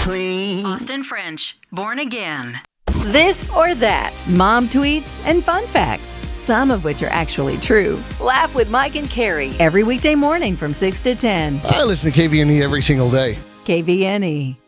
clean. Austin French, Born Again. This or that, mom tweets and fun facts, some of which are actually true. Laugh with Mike and Carrie every weekday morning from 6 to 10. I listen to KVNE every single day. KVNE.